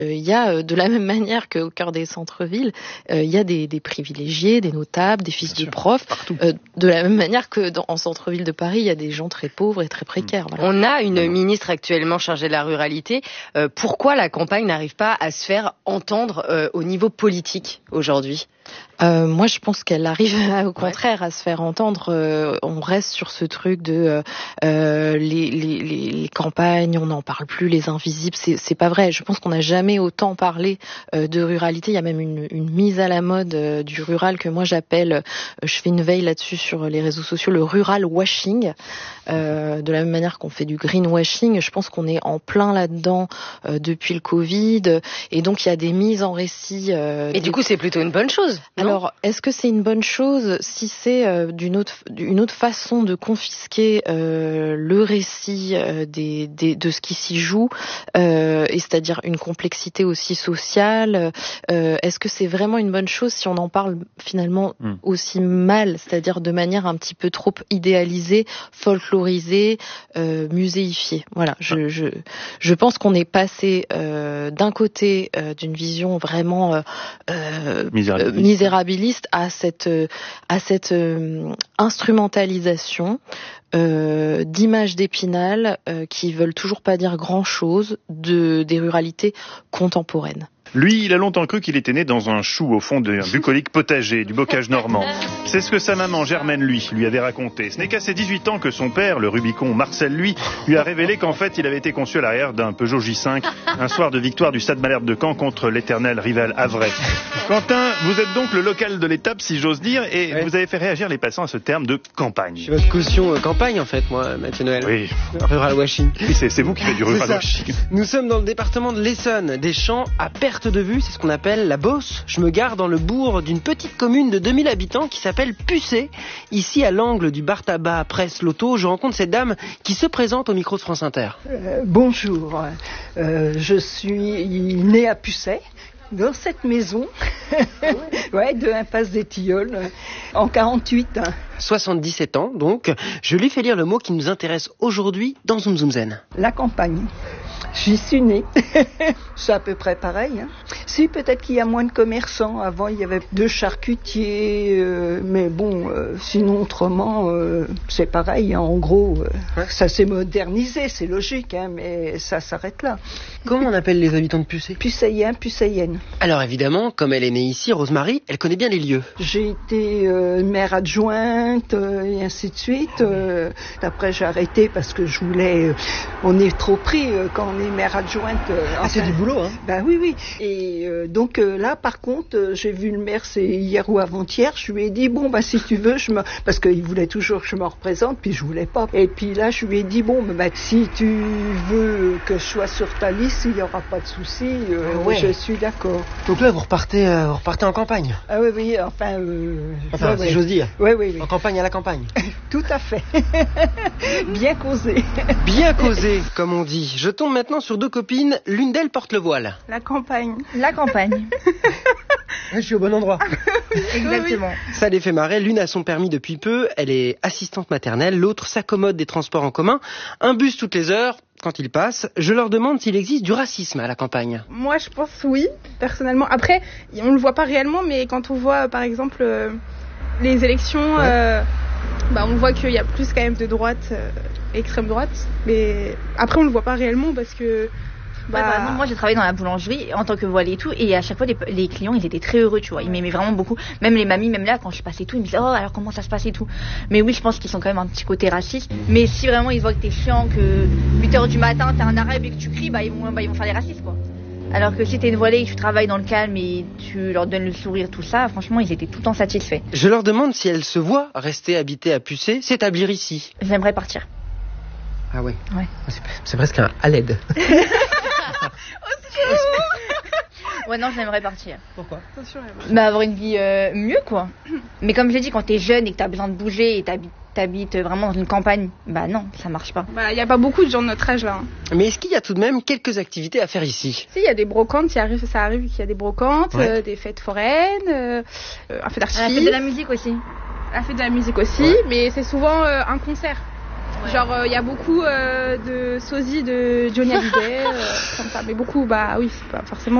Il y a, de la même manière qu'au cœur des centres-villes, il y a des privilégiés, des notables, des fils de profs. De la même manière que en centre-ville de Paris, il y a des gens très pauvres et très précaires. Voilà. On a une ministre actuellement chargée de la ruralité. Pourquoi la campagne n'arrive pas à se faire entendre au niveau politique aujourd'hui ? Moi, je pense qu'elle arrive au contraire à se faire entendre. On reste sur ce truc de les campagnes, on n'en parle plus, les invisibles. C'est pas vrai. Je pense qu'on n'a jamais autant parlé de ruralité. Il y a même une mise à la mode du rural que moi j'appelle. Je fais une veille là-dessus sur les réseaux sociaux, le rural washing. De la même manière qu'on fait du greenwashing, je pense qu'on est en plein là-dedans depuis le Covid. Et donc il y a des mises en récit. Et du coup, c'est plutôt une bonne chose. Alors, est-ce que c'est une bonne chose si c'est une autre façon de confisquer le récit de ce qui s'y joue, et c'est-à-dire une complexité aussi sociale. Est-ce que c'est vraiment une bonne chose si on en parle finalement aussi mal, c'est-à-dire de manière un petit peu trop idéalisée, folklorisée, muséifiée. Voilà, je pense qu'on est passé d'un côté d'une vision vraiment misérabiliste à cette instrumentalisation d'images d'Épinal qui veulent toujours pas dire grand-chose des ruralités contemporaines. Lui, il a longtemps cru qu'il était né dans un chou au fond d'un bucolique potager du bocage normand. C'est ce que sa maman Germaine, lui avait raconté. Ce n'est qu'à ses 18 ans que son père, le Rubicon Marcel, lui a révélé qu'en fait, il avait été conçu à l'arrière d'un Peugeot J5, un soir de victoire du Stade Malherbe de Caen contre l'éternel rival Havrais. Quentin, vous êtes donc le local de l'étape, si j'ose dire, et vous avez fait réagir les passants à ce terme de campagne. Je suis votre caution campagne, en fait, moi, Mathieu Noël. Oui. Rural washing. Oui, c'est vous qui faites du rural washing. Nous sommes dans le département de l'Essonne, des champs à perte de vue, c'est ce qu'on appelle la Beauce. Je me gare dans le bourg d'une petite commune de 2000 habitants qui s'appelle Pucé. Ici, à l'angle du bar tabac Presse Loto, je rencontre cette dame qui se présente au micro de France Inter. Bonjour, je suis née à Pucé, dans cette maison, de l'impasse des Tilleuls, en 48. 77 ans, donc. Je lui fais lire le mot qui nous intéresse aujourd'hui dans Zoom Zoom Zen. La campagne. J'y suis née. C'est à peu près pareil. Si, peut-être qu'il y a moins de commerçants. Avant, il y avait 2 charcutiers. Mais bon, sinon, autrement, c'est pareil. En gros, ça s'est modernisé, c'est logique, mais ça s'arrête là. Comment on appelle les habitants de Pucé ? Pucéiens, Pucéiennes. Alors évidemment, comme elle est née ici, Rosemary, elle connaît bien les lieux. J'ai été maire adjointe et ainsi de suite. Après, j'ai arrêté parce que je voulais... on est trop pris quand on est maire adjointe. C'est du boulot, hein ? Ben oui. Et donc là, par contre, j'ai vu le maire, c'est hier ou avant-hier, je lui ai dit, si tu veux, parce qu'il voulait toujours que je me représente, puis je voulais pas. Et puis là, je lui ai dit, si tu veux que je sois sur ta liste, il n'y aura pas de souci, je suis d'accord. Donc là, vous repartez en campagne ? Ah oui, si j'ose dire. Oui. En campagne à la campagne. Tout à fait. Bien causé. Bien causé, comme on dit. Je tombe maintenant sur 2 copines, l'une d'elles porte le voile. La campagne. Je suis au bon endroit. Exactement. Ça les fait marrer. L'une a son permis depuis peu, elle est assistante maternelle. L'autre s'accommode des transports en commun. Un bus toutes les heures, quand il passe. Je leur demande s'il existe du racisme à la campagne. Moi, je pense oui, personnellement. Après, on le voit pas réellement, mais quand on voit, par exemple, les élections, on voit qu'il y a plus quand même de droite, extrême droite. Mais après, on le voit pas réellement parce que... par exemple, moi j'ai travaillé dans la boulangerie en tant que voilée et tout, et à chaque fois les clients ils étaient très heureux, tu vois, ils m'aimaient vraiment beaucoup, même les mamies, même là quand je passais tout, ils me disaient alors comment ça se passe et tout. Mais oui, je pense qu'ils sont quand même un petit côté raciste, mais si vraiment ils voient que t'es chiant, que 8h du matin t'es un arabe et que tu cries, ils vont faire les racistes quoi. Alors que si t'es une voilée et que tu travailles dans le calme et tu leur donnes le sourire, tout ça, franchement ils étaient tout le temps satisfaits. Je leur demande si elles se voient rester habitées à Pucé, s'établir ici. J'aimerais partir. Ah ouais. Ouais. C'est presque un à l'aide. Ouais, non, j'aimerais partir. Pourquoi ? Avoir une vie mieux, quoi. Mais comme j'ai dit, quand t'es jeune et que t'as besoin de bouger et t'habites vraiment dans une campagne, non, ça marche pas. Il y a pas beaucoup de gens de notre âge là. Mais est-ce qu'il y a tout de même quelques activités à faire ici ? Si, il y a des brocantes, ça arrive qu'il y a des brocantes, des fêtes foraines, un feu d'artifice. La fête de la musique aussi. La fête de la musique aussi, mais c'est souvent un concert. Genre il y a beaucoup de sosies de Johnny Hallyday, comme ça, mais beaucoup, bah oui, c'est pas forcément